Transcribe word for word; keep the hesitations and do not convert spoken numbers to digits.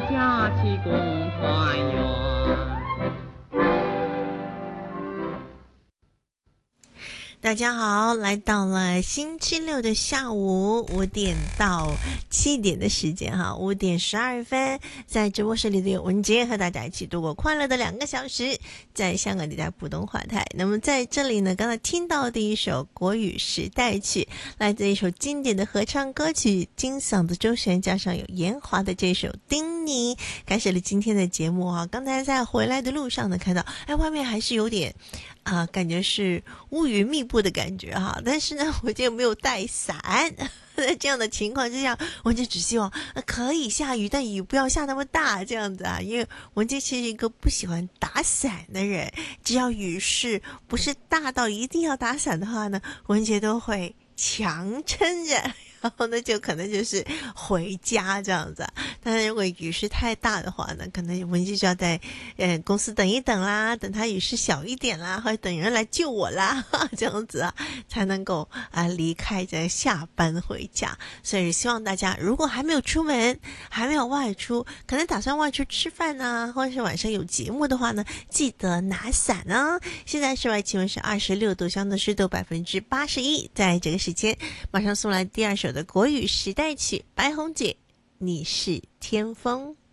假期共团圆。 大家好，来到了星期六的下午五点到七点的时间哈，五点十二分，在直播室里的有文杰和大家一起度过快乐的两个小时，在香港地带普通话台。那么在这里呢，刚才听到的一首国语时代曲，来自一首经典的合唱歌曲，金嗓子周璇加上有严华的这首《叮咛》，开始了今天的节目哈。刚才在回来的路上呢，看到哎，外面还是有点。啊、呃，感觉是乌云密布的感觉哈，但是呢，我今天没有带伞。在这样的情况之下，文杰只希望、呃、可以下雨，但雨不要下那么大，这样子啊。因为文杰其实一个不喜欢打伞的人，只要雨势不是大到一定要打伞的话呢，文杰都会强撑着。然后呢，就可能就是回家这样子。但是如果雨势太大的话呢，可能文姬就要在呃公司等一等啦，等它雨势小一点啦，或者等人来救我啦，这样子啊，才能够啊、呃、离开再下班回家。所以希望大家如果还没有出门，还没有外出，可能打算外出吃饭啊，或者是晚上有节目的话呢，记得拿伞啊。现在室外气温是二十六度，相对湿度百分之八十一。在这个时间，马上送来第二首的国语时代曲，白红姐，你是天风。